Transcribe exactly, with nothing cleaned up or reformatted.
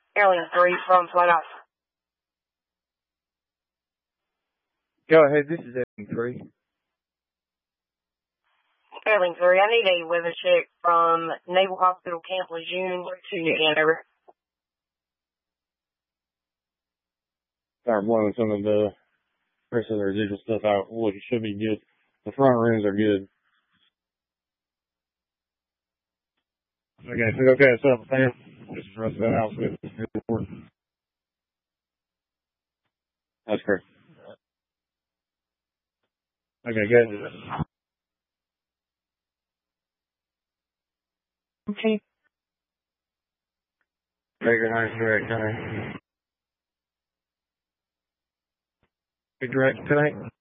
Airlink three from Flight Ops. Go ahead, this is Airlink three. Airlink three, I need a weather check from Naval Hospital Camp Lejeune to Hanover. Start blowing some of the rest of the residual stuff out. Look, it should be good. The front rims are good. Okay, so okay, so Sam, just rest of that outfit. That's correct. Okay, good. Okay. Baker nine direct tonight. Big direct tonight.